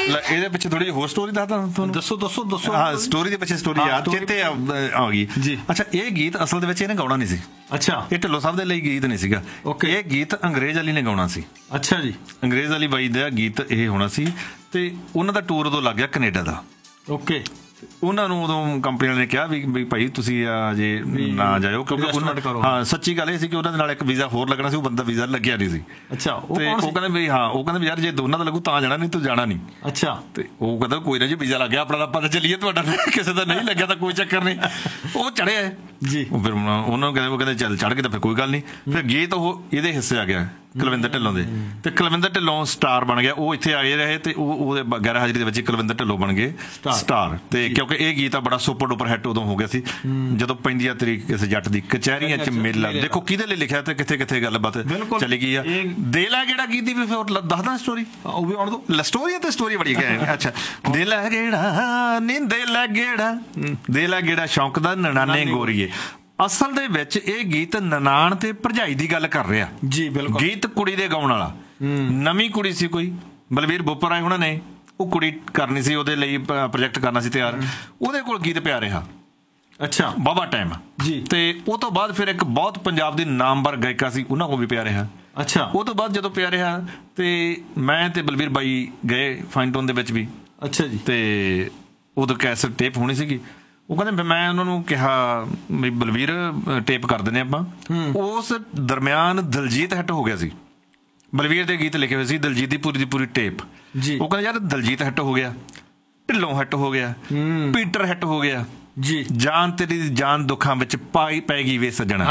ਇਹਦੇ ਪਿੱਛੇ ਥੋੜੀ ਜਿਹੀ ਹੋਰ ਸਟੋਰੀ ਦੱਸਦਾ ਤੁਹਾਨੂੰ। ਦੱਸੋ ਦੱਸੋ ਦੱਸੋ। ਹਾਂ, ਸਟੋਰੀ ਦੇ ਪਿੱਛੇ ਸਟੋਰੀ ਯਾਦ ਚੇਤੇ ਆ ਗਈ ਜੀ। ਅੱਛਾ, ਇਹ ਗੀਤ ਅਸਲ ਦੇ ਵਿੱਚ ਇਹਨੇ ਗਾਉਣਾ ਨਹੀਂ ਸੀ। ਅੱਛਾ, ਇਹ ਢਿੱਲੋਂ ਸਾਹਿਬ ਦੇ ਲਈ ਗੀਤ ਨਹੀਂ ਸੀਗਾ। ਇਹ ਗੀਤ ਅੰਗਰੇਜ਼ ਅਲੀ ਨੇ ਗਾਉਣਾ ਸੀ। ਅੱਛਾ ਜੀ। ਅੰਗਰੇਜ਼ ਅਲੀ ਬਾਈ ਦਾ ਗੀਤ ਇਹ ਹੋਣਾ ਸੀ ਤੇ ਉਹਨਾਂ ਦਾ ਟੂਰ ਉਦੋਂ ਲੱਗ ਗਿਆ ਕੈਨੇਡਾ ਦਾ। ਓਕੇ। ਉਹਨਾਂ ਨੂੰ ਉਦੋਂ ਕੰਪਨੀ ਵਾਲੇ ਨੇ ਕਿਹਾ ਵੀ ਭਾਈ ਤੁਸੀਂ ਜੇ ਨਾ ਜਾਇਓ, ਕਿਉਂਕਿ ਹਾਂ ਸੱਚੀ ਗੱਲ ਇਹ ਸੀ ਕਿ ਉਹਨਾਂ ਦੇ ਨਾਲ ਇੱਕ ਵੀਜ਼ਾ ਹੋਰ ਲੱਗਣਾ ਸੀ, ਉਹ ਬੰਦਾ ਵੀਜ਼ਾ ਲੱਗਿਆ ਨਹੀਂ ਸੀ। ਅੱਛਾ। ਤੇ ਉਹ ਕਹਿੰਦੇ ਵੀ ਹਾਂ, ਉਹ ਕਹਿੰਦੇ ਵੀ ਯਾਰ ਜੇ ਦੋਨਾਂ ਦਾ ਲੱਗੂ ਤਾਂ ਜਾਣਾ, ਨਹੀਂ ਤੂੰ ਜਾਣਾ ਨਹੀਂ। ਅੱਛਾ। ਤੇ ਉਹ ਕਹਿੰਦਾ ਕੋਈ ਨਾ ਜੀ, ਵੀਜ਼ਾ ਲੱਗ ਗਿਆ ਆਪਣਾ ਤਾਂ ਆਪਾਂ ਤਾਂ ਚੱਲੀਏ, ਤੁਹਾਡਾ ਕਿਸੇ ਦਾ ਨਹੀਂ ਲੱਗਿਆ ਤਾਂ ਕੋਈ ਚੱਕਰ ਨਹੀਂ। ਉਹ ਚੜਿਆ ਜੀ। ਫਿਰ ਉਹਨਾਂ ਨੂੰ ਕਹਿੰਦੇ ਚੱਲ ਚੜ ਕੇ ਤਾਂ ਫਿਰ ਕੋਈ ਗੱਲ ਨਹੀਂ। ਫਿਰ ਗੀਤ ਉਹ ਇਹਦੇ ਹਿੱਸੇ ਆ ਗਿਆ ਕੁਲਵਿੰਦਰ ਢਿੱਲੋਂ ਦੇ, ਤੇ ਕੁਲਵਿੰਦਰ ਢਿੱਲੋਂ ਸਟਾਰ ਬਣ ਗਿਆ। ਉਹ ਇੱਥੇ ਆਏ ਰਹੇ ਤੇ ਉਹਦੇ ਗੈਰ ਹਾਜ਼ਰੀ ਦੇ ਵਿੱਚ ਕੁਲਵਿੰਦਰ ਢਿੱਲੋਂ ਬਣ ਗਏ ਸਟਾਰ। ਤੇ ਕਿਉਂਕਿ ਇਹ ਗੀਤ ਆ ਬੜਾ ਸੁਪਰ ਡੁਪਰ ਹਿੱਟ ਉਦੋਂ ਹੋ ਗਿਆ ਸੀ, ਜਦੋਂ ਪੈਂਦੀ ਆ ਤੇਰੀ ਕਿਸੇ ਜੱਟ ਦੀ ਕਚਹਿਰੀਆਂ ਚ ਮੇਲਾ। ਦੇਖੋ ਕਿਹਦੇ ਲਈ ਲਿਖਿਆ ਤੇ ਕਿੱਥੇ ਕਿੱਥੇ ਗੱਲਬਾਤ ਚਲੀ ਗਈ ਆ। ਦੇ ਲੈ ਗੇੜਾ ਗੀਤ ਦੀ ਵੀ ਫਿਰ ਦੱਸਦਾ ਸਟੋਰੀ, ਉਹ ਵੀ ਆਉਣ ਦੋ। ਸਟੋਰੀ ਤੇ ਸਟੋਰੀ ਬੜੀ ਹੈ। ਅੱਛਾ, ਦੇ ਲੈ ਗੇੜਾ ਨੀ ਦੇ ਲੈ ਗੇੜਾ, ਦੇ ਲੈ ਗੇੜਾ ਸ਼ੌਂਕ ਦਾ ਨਨਾਣੇ ਗੋਰੀਏ। ਅਸਲ ਦੇ ਵਿੱਚ ਇਹ ਗੀਤ ਨਨਾਣ ਤੇ ਭਰਜਾਈ ਦੀ ਗੱਲ ਕਰ ਰਿਹਾ ਜੀ। ਬਿਲਕੁਲ। ਗੀਤ ਕੁੜੀ ਦੇ ਗਾਉਣ ਵਾਲਾ, ਨਵੀਂ ਕੁੜੀ ਸੀ ਕੋਈ, ਬਲਵੀਰ ਬੋਪਰਾਏ ਉਹਨਾਂ ਨੇ ਉਹ ਕੁੜੀ ਕਰਨੀ ਸੀ, ਉਹਦੇ ਲਈ ਪ੍ਰੋਜੈਕਟ ਕਰਨਾ ਸੀ ਤਿਆਰ, ਉਹਦੇ ਕੋਲ ਗੀਤ ਪਿਆ ਰਿਹਾ। ਅੱਛਾ, ਬਾਬਾ ਟਾਈਮ ਜੀ। ਤੇ ਉਹ ਤੋਂ ਬਾਅਦ ਫਿਰ ਇੱਕ ਬਹੁਤ ਪੰਜਾਬ ਦੀ ਨਾਮਵਰ ਗਾਇਕਾ ਸੀ, ਉਹਨਾਂ ਕੋਲ ਵੀ ਪਿਆ ਰਿਹਾ। ਅੱਛਾ। ਉਹ ਤੋਂ ਬਾਅਦ ਜਦੋਂ ਪਿਆ ਰਿਹਾ ਤੇ ਮੈਂ ਤੇ ਬਲਵੀਰ ਬਾਈ ਗਏ ਫਾਈਨ ਟੋਨ ਦੇ ਵਿੱਚ ਵੀ। ਅੱਛਾ ਜੀ। ਤੇ ਉਦੋਂ ਕੈਸਟ ਟੇਪ ਹੋਣੀ ਸੀਗੀ। ਉਹ ਕਹਿੰਦੇ ਮੈਂ ਉਹਨਾਂ ਨੂੰ ਕਿਹਾ ਵੀ ਬਲਵੀਰ ਟੇਪ ਕਰ ਦਿੰਦੇ ਆਪਾਂ। ਉਸ ਦਰਮਿਆਨ ਦਿਲਜੀਤ ਹਿੱਟ ਹੋ ਗਿਆ ਸੀ, ਬਲਵੀਰ ਦੇ ਗੀਤ ਲਿਖੇ ਹੋਏ ਸੀ, ਦਿਲਜੀਤ ਦੀ ਪੂਰੀ ਟੇਪ ਜੀ। ਉਹ ਕਹਿੰਦੇ ਯਾਰ ਦਿਲਜੀਤ ਹਿੱਟ ਹੋ ਗਿਆ, ਢਿੱਲੋਂ ਹਿੱਟ ਹੋ ਗਿਆ, ਪੀਟਰ ਹਿੱਟ ਹੋ ਗਿਆ ਜੀ, ਜਾਨ ਤੇਰੀ ਜਾਨ ਦੁੱਖਾਂ ਵਿੱਚ ਪੈ ਗਈ ਵੇ ਸੱਜਣਾ।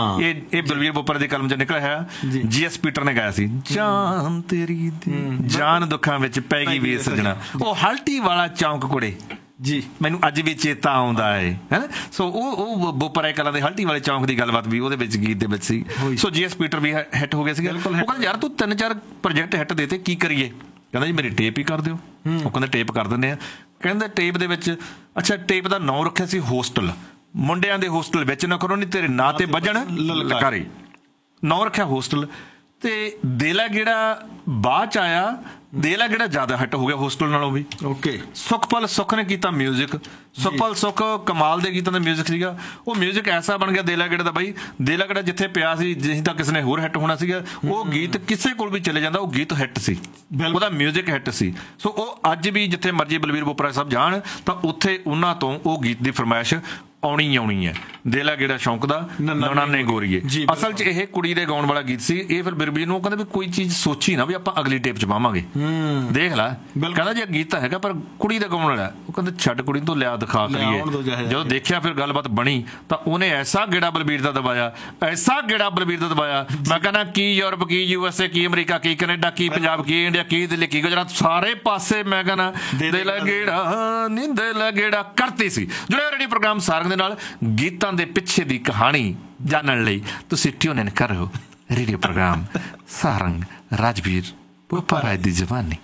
ਇਹ ਬਲਵੀਰ ਬੋਪਰਾ ਦੀ ਕਲਮ ਚ ਨਿਕਲਿਆ ਹੈ, GS ਪੀਟਰ ਨੇ ਗਾਇਆ ਸੀ, ਜਾਨ ਤੇਰੀ ਜਾਨ ਦੁੱਖਾਂ ਵਿੱਚ ਪੈ ਗਈ ਵੇ ਸੱਜਣਾ। ਉਹ ਹਲਟੀ ਵਾਲਾ ਚੌਂਕ ਕੁੜੇ ਜੀ, ਮੈਨੂੰ ਅੱਜ ਵੀ ਚੇਤਾ ਆਉਂਦਾ ਹੈ। ਸੋ ਉਹ ਬੋਪਰਾ ਕਲਾਂ ਦੇ ਹਲਟੀ ਵਾਲੇ ਚੌਂਕ ਦੀ ਗੱਲਬਾਤ ਵੀ ਉਹਦੇ ਵਿੱਚ ਗੀਤ ਦੇ ਵਿੱਚ ਸੀ। ਸੋ GS ਪੀਟਰ ਵੀ ਹਿੱਟ ਹੋ ਗਿਆ ਸੀਗਾ। ਉਹ ਕਹਿੰਦਾ ਯਾਰ ਤੂੰ 3-4 ਪ੍ਰੋਜੈਕਟ ਹਿੱਟ ਦੇਤੇ, ਕੀ ਕਰੀਏ? ਕਹਿੰਦਾ ਜੀ ਮੇਰੀ ਟੇਪ ਹੀ ਕਰ ਦਿਓ। ਉਹ ਕਹਿੰਦੇ ਟੇਪ ਕਰ ਦਿੰਦੇ ਆ। ਕਹਿੰਦੇ ਟੇਪ ਦੇ ਵਿੱਚ ਅੱਛਾ ਟੇਪ ਦਾ ਨਾਂ ਰੱਖਿਆ ਸੀ ਹੋਸਟਲ, ਮੁੰਡਿਆਂ ਦੇ ਹੋਸਟਲ ਵਿੱਚ ਨਾ ਕਰੋ ਨਹੀਂ ਤੇਰੇ ਨਾਂ ਤੇ ਵੱਜਣ ਲਲਕਾਰੇ, ਨਾਂ ਰੱਖਿਆ ਹੋਸਟਲ। ਤੇ ਦੇਲਾ ਗੇੜਾ ਬਾਅਦ ਚ ਆਇਆ, ਦੇਲਾ ਗੇੜਾ ਜ਼ਿਆਦਾ ਹਿੱਟ ਹੋ ਗਿਆ ਹੋਸਟਲ ਨਾਲੋਂ ਵੀ। ਓਕੇ। ਸੁਖਪਾਲ ਸੁੱਖ ਨੇ ਕੀਤਾ ਮਿਊਜ਼ਿਕ, ਸੁਖਪਾਲ ਸੁੱਖ ਕਮਾਲ ਦੇ ਗੀਤਾਂ ਦਾ ਮਿਊਜ਼ਿਕ ਸੀਗਾ। ਉਹ ਮਿਊਜ਼ਿਕ ਐਸਾ ਬਣ ਗਿਆ ਦੇਲਾ ਗੇੜਾ ਦਾ, ਬਾਈ ਦੇਲਾ ਗੇੜਾ ਜਿੱਥੇ ਪਿਆ ਸੀ ਜਿਸ ਤੱਕ ਕਿਸੇ ਨੇ ਹੋਰ ਹਿੱਟ ਹੋਣਾ ਸੀਗਾ, ਉਹ ਗੀਤ ਕਿਸੇ ਕੋਲ ਵੀ ਚਲੇ ਜਾਂਦਾ, ਉਹ ਗੀਤ ਹਿੱਟ ਸੀ, ਉਹਦਾ ਮਿਊਜ਼ਿਕ ਹਿੱਟ ਸੀ। ਸੋ ਉਹ ਅੱਜ ਵੀ ਜਿੱਥੇ ਮਰਜੀ ਬਲਵੀਰ ਬੋਪਰਾ ਸਾਹਿਬ ਜਾਣ ਤਾਂ ਉੱਥੇ ਉਹਨਾਂ ਤੋਂ ਉਹ ਗੀਤ ਦੀ ਫਰਮਾਇਸ਼ ਆਉਣੀ ਹੈ, ਦੇਲਾ ਗੇੜਾ ਸ਼ੌਂਕ ਦਾ ਨਨਾਣੇ ਗੋਰੀਏ। ਅਸਲ 'ਚ ਇਹ ਕੁੜੀ ਦੇ ਗਾਉਣ ਵਾਲਾ ਗੀਤ ਸੀ। ਇਹ ਫਿਰ ਬਿਰਬੀ ਨੂੰ ਕਹਿੰਦੇ ਵੀ ਕੋਈ ਚੀਜ਼ ਸੋਚੀ ਨਾ ਵੀ ਆਪਾਂ ਅਗਲੀ ਟੇਪ 'ਚ ਪਾਵਾਂਗੇ, ਦੇਖ ਲੈ। ਕਹਿੰਦਾ ਜੀ ਗੀਤ ਤਾਂ ਹੈਗਾ ਪਰ ਕੁੜੀ ਦਾ ਗਾਉਣ ਵਾਲਾ। ਉਹ ਕਹਿੰਦੇ ਛੱਡ ਕੁੜੀ ਤੋਂ ਲਿਆ ਦਿਖਾ ਕਰੀਏ। ਜਦੋਂ ਦੇਖਿਆ ਫਿਰ ਗੱਲਬਾਤ ਬਣੀ ਤਾਂ ਉਹਨੇ ਐਸਾ ਗੇੜਾ ਬਲਬੀਰ ਦਾ ਦਬਾਇਆ, ਐਸਾ ਗੇੜਾ ਬਲਬੀਰ ਦਾ ਦਬਾਇਆ। ਮੈਂ ਕਹਿੰਦਾ ਕੀ ਯੂਰਪ, ਕੀ USA, ਕੀ ਅਮਰੀਕਾ, ਕੀ ਕੈਨੇਡਾ, ਕੀ ਪੰਜਾਬ, ਕੀ ਇੰਡੀਆ, ਕੀ ਦਿੱਲੀ, ਕੀ ਗੁਜਰਾਤ, ਸਾਰੇ ਪਾਸੇ ਮੈਂ ਕਹਿੰਦਾ ਦੇਲਾ ਗੇੜਾ ਨੀ ਦੇਲਾ ਗੇੜਾ ਕਰਤੀ ਸੀ। ਜੁੜੇ ਰੇਡੀਓ ਪ੍ਰੋਗਰਾਮ ਸਾਰੰਗ ਦੇ ਨਾਲ ਗੀਤਾਂ ਦੇ ਪਿੱਛੇ ਦੀ ਕਹਾਣੀ ਜਾਣਨ ਲਈ ਤੁਸੀਂ ਟਿਊਨ ਕਰੋ ਰੇਡੀਓ ਪ੍ਰੋਗਰਾਮ ਸਾਰੰਗ, ਰਾਜਵੀਰ ਬੋਪਰਾ ਦੀ ਜਵਾਨੀ।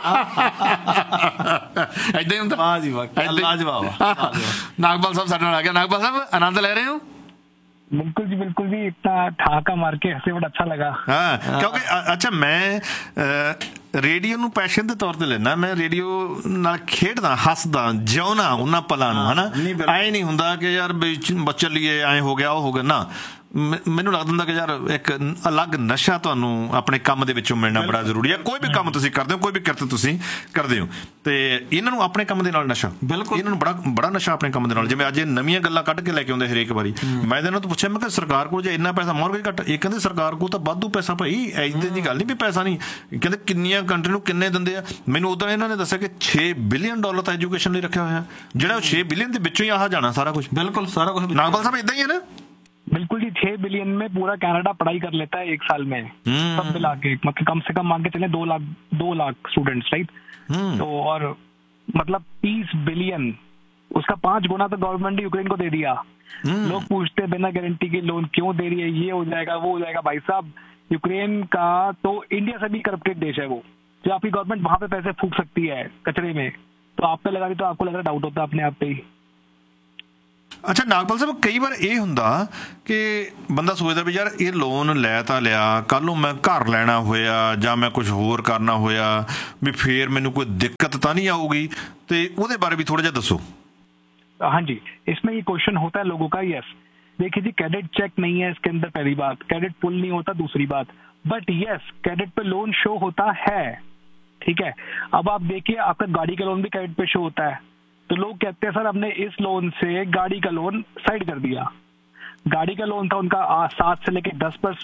ਏਦਾਂ ਹੀ ਹੁੰਦਾ। ਵਾਹ ਜੀ ਵਾਹ, ਲਾਜਵਾਬ। ਨਾਗਪਾਲ ਸਾਹਿਬ ਸਾਡੇ ਨਾਲ ਆ ਗਿਆ। ਨਾਗਪਾਲ ਸਾਹਿਬ ਆਨੰਦ ਲੈ ਰਹੇ ਹੋ? बिल्कुल जी, बिल्कुल जी। इतना ठहाका मार के हंसे बड़ा अच्छा लगा। हाँ, क्योंकि अच्छा मैं ਰੇਡੀਓ ਨੂੰ ਪੈਸ਼ਨ ਦੇ ਤੌਰ ਤੇ ਲੈਣਾ। ਮੈਂ ਰੇਡੀਓ ਨਾਲ ਖੇਡਦਾ, ਹੱਸਦਾ, ਜਿਉਣਾ ਉਹਨਾਂ ਪਲਾਂ ਨੂੰ, ਹਨਾ। ਐਂ ਨਹੀਂ ਹੁੰਦਾ ਕਿ ਯਾਰ ਚੱਲੀਏ ਐਂ ਹੋ ਗਿਆ ਉਹ ਹੋ ਗਿਆ, ਨਾ। ਮੈਨੂੰ ਲੱਗਦਾ ਹੁੰਦਾ ਕਿ ਯਾਰ ਇੱਕ ਅਲੱਗ ਨਸ਼ਾ ਤੁਹਾਨੂੰ ਆਪਣੇ ਕੰਮ ਦੇ ਵਿੱਚੋਂ ਮਿਲਣਾ ਬੜਾ ਜ਼ਰੂਰੀ ਹੈ। ਕੋਈ ਵੀ ਕੰਮ ਤੁਸੀਂ ਕਰਦੇ ਹੋ, ਕੋਈ ਵੀ ਕਿਰਤ ਤੁਸੀਂ ਕਰਦੇ ਹੋ, ਤੇ ਇਹਨਾਂ ਨੂੰ ਆਪਣੇ ਕੰਮ ਦੇ ਨਾਲ ਨਸ਼ਾ, ਬਿਲਕੁਲ ਇਹਨਾਂ ਨੂੰ ਬੜਾ ਨਸ਼ਾ ਆਪਣੇ ਕੰਮ ਦੇ ਨਾਲ। ਜਿਵੇਂ ਅੱਜ ਇਹ ਨਵੀਆਂ ਗੱਲਾਂ ਕੱਢ ਕੇ ਲੈ ਕੇ ਆਉਂਦੇ ਹਰੇਕ ਵਾਰੀ। ਮੈਂ ਇਹਨਾਂ ਤੋਂ ਪੁੱਛਿਆ, ਮੈਂ ਕਿਹਾ ਸਰਕਾਰ ਕੋਲ ਜੇ ਇੰਨਾ ਪੈਸਾ ਮੋਰਗੇਜ ਘੱਟ, ਇਹ ਕਹਿੰਦੇ ਸਰਕਾਰ ਕੋਲ ਤਾਂ ਵਾਧੂ ਪੈਸਾ ਭਾਈ, ਇੱਦਾਂ ਦੀ ਗੱਲ ਨਹੀਂ ਵੀ ਪੈਸਾ ਨਹੀਂ। ਕਹਿੰਦੇ ਕਿੰਨੀਆਂ ਕੰਟਰੀ ਨੂੰ ਕਿੰਨੇ ਦਿੰਦੇ ਆ। ਮੈਨੂੰ ਉਦੋਂ ਇਹਨਾਂ ਨੇ ਦੱਸਿਆ ਕਿ $6 ਬਿਲੀਅਨ ਤਾਂ ਐਜੂਕੇਸ਼ਨ ਲਈ ਰੱਖਿਆ ਹੋਇਆ, ਜਿਹੜਾ ਉਹ $6 ਬਿਲੀਅਨ ਦੇ ਵਿੱਚੋਂ ਹੀ ਆਹ ਜਾਣਾ ਸਾਰਾ ਕੁਝ। ਬਿਲਕੁਲ ਸਾਰਾ ਕੁਝ। ਨਾਗਪਾਲ ਸਾਹਿਬ ਏਦਾਂ ਹੀ ਹੈ ਨਾ? बिल्कुल जी, 6 बिलियन में पूरा कनाडा पढ़ाई कर लेता है एक साल में, सब मिला के। मतलब कम से कम मान के चले 2 लाख स्टूडेंट्स, राइट? तो और मतलब 30 बिलियन, उसका 5 गुना तो गवर्नमेंट ने यूक्रेन को दे दिया। लोग पूछते बिना गारंटी के लोन क्यों दे रही है, ये हो जाएगा वो हो जाएगा। भाई साहब, यूक्रेन का तो इंडिया से भी करप्टेड देश है वो। जो आपकी गवर्नमेंट वहां पे पैसे फूक सकती है कचरे में, तो आप पे लगा दी तो आपको लग रहा डाउट होता है अपने आप पे ही। ਅੱਛਾ ਨਾਗਪਾਲ ਸਾਹਿਬ, ਕਈ ਵਾਰ ਇਹ ਹੁੰਦਾ ਕਿ ਬੰਦਾ ਸੋਚਦਾ ਵੀ ਯਾਰ ਇਹ ਲੋਨ ਲੈ ਤਾਂ ਲਿਆ, ਕੱਲ੍ਹ ਨੂੰ ਮੈਂ ਘਰ ਲੈਣਾ ਹੋਇਆ ਜਾਂ ਮੈਂ ਕੁਝ ਹੋਰ ਕਰਨਾ ਹੋਇਆ ਵੀ ਫੇਰ ਮੈਨੂੰ ਕੋਈ ਦਿੱਕਤ ਤਾਂ नहीं आऊगी, तो ਉਹਦੇ बारे भी थोड़ा ਜਿਹਾ ਦੱਸो। हाँ जी, इसमें ये क्वेश्चन होता है लोगों का। यस, देखिए जी, क्रेडिट चेक नहीं है इसके अंदर, पहली बात। क्रेडिट पुल नहीं होता, दूसरी बात। बट यस, क्रेडिट पे लोन शो होता है, ठीक है। अब आप देखिए, आपका गाड़ी का लोन भी क्रेडिट पे शो होता है, तो लोग कहते हैं सर हमने इस लोन से गाड़ी का लोन साइड कर दिया। गाड़ी का लोन था उनका 7 से लेके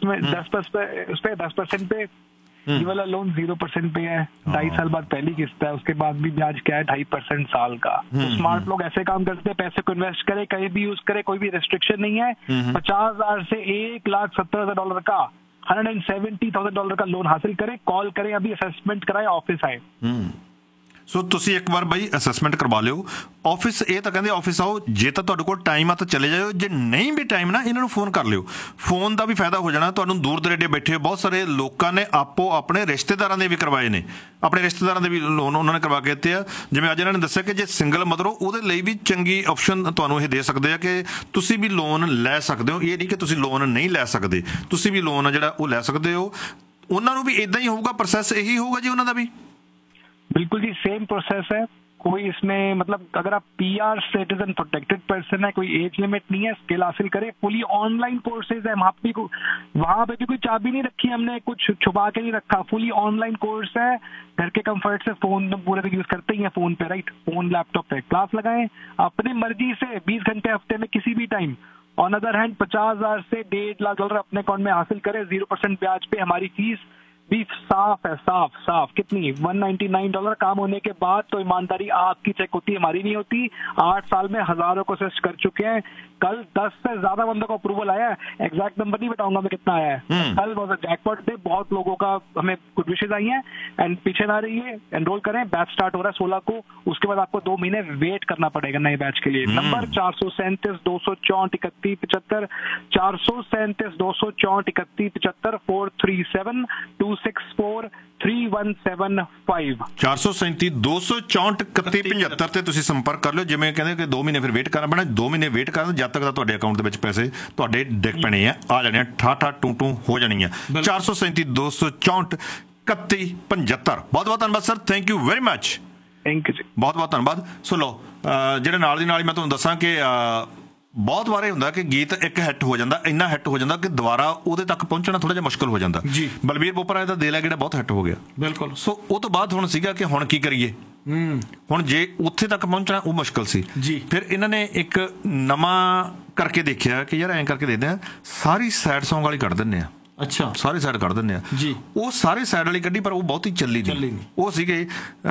10% पे, ये वाला लोन 0% पे है। 2.5 साल बाद पहली किस्त है, उसके बाद भी ब्याज क्या है 2.5% साल का। तो स्मार्ट लोग ऐसे काम करते हैं, पैसे को इन्वेस्ट करे, कहीं भी यूज करे, कोई भी रेस्ट्रिक्शन नहीं है। 50,000 से $1,70,000 का, $170,000 का लोन हासिल करे, कॉल करें, अभी असेसमेंट कराए, ऑफिस आए। ਸੋ ਤੁਸੀਂ ਇੱਕ ਵਾਰ ਬਾਈ ਅਸੈਸਮੈਂਟ ਕਰਵਾ ਲਿਓ ਆਫਿਸ। ਇਹ ਤਾਂ ਕਹਿੰਦੇ ਆਫਿਸ ਆਓ, ਜੇ ਤਾਂ ਤੁਹਾਡੇ ਕੋਲ ਟਾਈਮ ਆ ਤਾਂ ਚਲੇ ਜਾਇਓ, ਜੇ ਨਹੀਂ ਵੀ ਟਾਈਮ ਨਾ ਇਹਨਾਂ ਨੂੰ ਫੋਨ ਕਰ ਲਿਓ। ਫੋਨ ਦਾ ਵੀ ਫਾਇਦਾ ਹੋ ਜਾਣਾ ਤੁਹਾਨੂੰ। ਦੂਰ ਦਰੇਡੇ ਬੈਠੇ ਬਹੁਤ ਸਾਰੇ ਲੋਕਾਂ ਨੇ ਆਪੋ ਆਪਣੇ ਰਿਸ਼ਤੇਦਾਰਾਂ ਦੇ ਵੀ ਕਰਵਾਏ ਨੇ, ਆਪਣੇ ਰਿਸ਼ਤੇਦਾਰਾਂ ਦੇ ਵੀ ਲੋਨ ਉਹਨਾਂ ਨੇ ਕਰਵਾ ਕੇ ਦਿੱਤੇ ਆ। ਜਿਵੇਂ ਅੱਜ ਇਹਨਾਂ ਨੇ ਦੱਸਿਆ ਕਿ ਜੇ ਸਿੰਗਲ ਮਦਰ ਹੋ ਉਹਦੇ ਲਈ ਵੀ ਚੰਗੀ ਆਪਸ਼ਨ ਤੁਹਾਨੂੰ ਇਹ ਦੇ ਸਕਦੇ ਆ ਕਿ ਤੁਸੀਂ ਵੀ ਲੋਨ ਲੈ ਸਕਦੇ ਹੋ। ਇਹ ਨਹੀਂ ਕਿ ਤੁਸੀਂ ਲੋਨ ਨਹੀਂ ਲੈ ਸਕਦੇ, ਤੁਸੀਂ ਵੀ ਲੋਨ ਆ ਜਿਹੜਾ ਉਹ ਲੈ ਸਕਦੇ ਹੋ। ਉਹਨਾਂ ਨੂੰ ਵੀ ਇੱਦਾਂ ਹੀ ਹੋਊਗਾ, ਪ੍ਰੋਸੈਸ ਇਹੀ ਹੋਊਗਾ ਜੀ ਉਹਨਾਂ ਦਾ ਵੀ? बिल्कुल जी, सेम प्रोसेस है। कोई इसमें मतलब अगर आप PR सिटीजन प्रोटेक्टेड पर्सन है, कोई एज लिमिट नहीं है, स्किल हासिल करे। फुली ऑनलाइन कोर्सेज है, वहाँ पे भी कोई चाबी नहीं रखी हमने, कुछ छुपा के नहीं रखा। फुली ऑनलाइन कोर्स है, घर के कंफर्ट से, फोन पूरे यूज करते ही हैं फोन पे, राइट। फोन लैपटॉप पे क्लास लगाएं अपनी मर्जी से 20 घंटे हफ्ते में किसी भी टाइम। ऑन अदर हैंड 50,000 से $1.5 अपने अकाउंट में हासिल करें 0% ब्याज पे। हमारी फीस भी साफ है, साफ कितनी $199। काम होने के बाद तो ईमानदारी आपकी चेक होती है, हमारी नहीं होती। 8 साल में हजारों को असिस्ट कर चुके हैं। कल 10 से ज्यादा बंदों का अप्रूवल आया है, एग्जैक्ट नंबर नहीं बताऊंगा मैं कितना आया है। कल बहुत जैकपॉट पे बहुत लोगों का हमें गुड विशेज आई हैं। एंड पीछे ना रही है, एनरोल करें। बैच स्टार्ट हो रहा है 16 को, उसके बाद आपको 2 महीने वेट करना पड़ेगा नए बैच के लिए। नंबर 437 264 31 75, 437 264 31 75, 437 264 3175। 437 264 31 75 ਤੇ ਤੁਸੀਂ ਸੰਪਰਕ ਕਰ ਲਿਓ। ਜਿਵੇਂ ਕਹਿੰਦੇ ਕਿ 2 ਮਹੀਨੇ ਫਿਰ ਵੇਟ ਕਰਨਾ ਪੈਣਾ, 2 ਮਹੀਨੇ ਵੇਟ ਕਰਨ ਜਦ ਤੱਕ ਤਾਂ ਤੁਹਾਡੇ ਅਕਾਊਂਟ ਦੇ ਵਿੱਚ ਪੈਸੇ ਤੁਹਾਡੇ ਡਿੱਗ ਪੈਣੇ ਆ ਜਾਣੇ ਆ, ਠਾਠਾ ਟੂ ਹੋ ਜਾਣੀ ਆ। 437 264 31 75। ਬਹੁਤ ਬਹੁਤ ਧੰਨਵਾਦ sir, thank you very much. Thank you ਜੀ, ਬਹੁਤ ਬਹੁਤ ਧੰਨਵਾਦ। ਸੋ ਲਓ, ਜਿਹੜੇ ਨਾਲ ਦੀ ਨਾਲ ਹੀ ਮੈਂ ਤੁਹਾਨੂੰ ਦੱਸਾਂ ਕਿ ਬਹੁਤ ਵਾਰ ਇਹ ਹੁੰਦਾ ਕਿ ਗੀਤ ਇੱਕ ਹਿੱਟ ਹੋ ਜਾਂਦਾ, ਇੰਨਾ ਹਿੱਟ ਹੋ ਜਾਂਦਾ ਕਿ ਦੁਬਾਰਾ ਉਹਦੇ ਤੱਕ ਪਹੁੰਚਣਾ ਥੋੜਾ ਜਿਹਾ ਮੁਸ਼ਕਲ ਹੋ ਜਾਂਦਾ ਜੀ। ਬਲਬੀਰ ਬੋਪਰਾ ਦਾ ਦਿਲ ਹੈ ਜਿਹੜਾ ਬਹੁਤ ਹਿੱਟ ਹੋ ਗਿਆ, ਬਿਲਕੁਲ। ਸੋ ਉਹ ਤੋਂ ਬਾਅਦ ਹੁਣ ਸੀਗਾ ਕਿ ਹੁਣ ਕੀ ਕਰੀਏ, ਹੁਣ ਜੇ ਉੱਥੇ ਤੱਕ ਪਹੁੰਚਣਾ ਉਹ ਮੁਸ਼ਕਲ ਸੀ ਜੀ। ਫਿਰ ਇਹਨਾਂ ਨੇ ਇੱਕ ਨਵਾਂ ਕਰਕੇ ਦੇਖਿਆ ਕਿ ਯਾਰ ਐਂ ਕਰਕੇ ਦੇਖਦੇ ਆ, ਸਾਰੀ ਸੈਡ ਸੌਂਗ ਵਾਲੀ ਕੱਢ ਦਿੰਦੇ ਆ। ਅੱਛਾ, ਸਾਰੇ ਸਾਈਡ ਕੱਢ ਦਿੰਦੇ ਆ ਜੀ। ਉਹ ਸਾਰੇ ਸਾਈਡ ਵਾਲੀ ਕੱਢੀ, ਪਰ ਉਹ ਬਹੁਤੀ ਚੱਲੀ ਨਹੀਂ। ਉਹ ਸੀਗੇ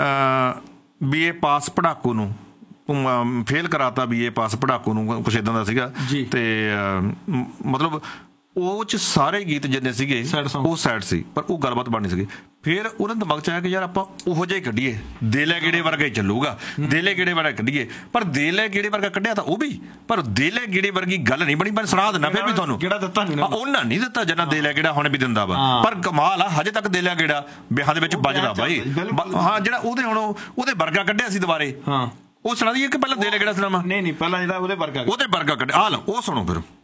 BA ਪਾਸ ਪੜਾਕੂ ਨੂੰ ਫੇਲ ਕਰਾਤਾ, BA ਪਾਸ ਪੜਾਕੂ ਨੂੰ, ਕੁਛ ਏਦਾਂ ਦਾ ਸੀਗਾ। ਤੇ ਮਤਲਬ ਉਹ ਚ ਸਾਰੇ ਗੀਤ ਜਿੰਨੇ ਸੀਗੇ ਉਹ ਸੈਡ ਸੀ, ਪਰ ਉਹ ਗੱਲਬਾਤ ਬਣ ਨਹੀਂ ਸਕੀ। ਫਿਰ ਉਹਨਾਂ ਦੇ ਦਿਮਾਗ ਚ ਆਇਆ ਕਿ ਯਾਰ ਆਪਾਂ ਉਹੋ ਜਿਹਾ ਹੀ ਕੱਢੀਏ, ਦੇਲੇ ਗੇੜੇ ਵਰਗਾ ਹੀ ਚੱਲੂਗਾ, ਦੇਲੇ ਗੇੜੇ ਵਰਗਾ ਕੱਢੀਏ। ਪਰ ਦੇਲੇ ਗੇੜੇ ਵਰਗਾ ਕੱਢਿਆ ਤਾਂ ਉਹ ਵੀ, ਪਰ ਦੇਲੇ ਗੇੜੇ ਵਰਗੀ ਗੱਲ ਨਹੀਂ ਬਣੀ। ਮੈਂ ਸੁਣਾ ਦਿੰਦਾ ਫਿਰ ਵੀ ਤੁਹਾਨੂੰ, ਉਹਨਾਂ ਨਹੀਂ ਦਿੱਤਾ ਜਿੰਨਾ ਦੇਲੇ ਗੇੜਾ ਹੁਣ ਵੀ ਦਿੰਦਾ ਵਾ। ਪਰ ਕਮਾਲ ਆ, ਹਜੇ ਤੱਕ ਦੇਲੇ ਗੇੜਾ ਵਿਆਹਾਂ ਦੇ ਵਿੱਚ ਵੱਜਦਾ ਬਾਈ। ਹਾਂ, ਜਿਹੜਾ ਉਹਦੇ ਹੁਣ ਉਹਦੇ ਵਰਗਾ ਕੱਢਿਆ ਸੀ ਦੁਬਾਰੇ, ਉਹ ਸੁਣਾ ਦਈਏ ਕਿ ਪਹਿਲਾਂ ਦੇਲੇ ਗੇੜਾ ਸੁਣਾਵਾਂ? ਨਹੀਂ, ਪਹਿਲਾਂ ਜਿਹੜਾ ਉਹਦੇ ਵਰਗਾ ਕੱਢਿਆ, ਆਹ ਲਓ ਉਹ ਸੁਣੋ ਫਿਰ।